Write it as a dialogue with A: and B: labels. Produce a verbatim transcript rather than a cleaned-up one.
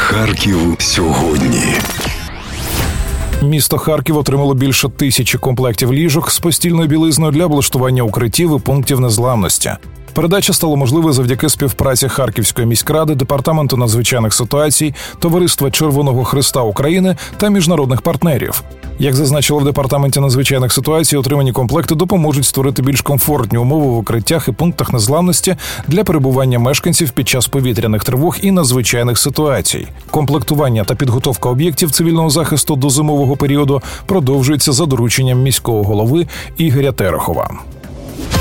A: Харків сьогодні.
B: Місто Харків отримало більше тисячі комплектів ліжок з постільною білизною для облаштування укриттів і пунктів незламності. Передача стала можливою завдяки співпраці Харківської міськради, Департаменту надзвичайних ситуацій, Товариства Червоного Хреста України та міжнародних партнерів. Як зазначили в Департаменті надзвичайних ситуацій, отримані комплекти допоможуть створити більш комфортні умови в укриттях і пунктах незламності для перебування мешканців під час повітряних тривог і надзвичайних ситуацій. Комплектування та підготовка об'єктів цивільного захисту до зимового періоду продовжується за дорученням міського голови Ігоря Терехова.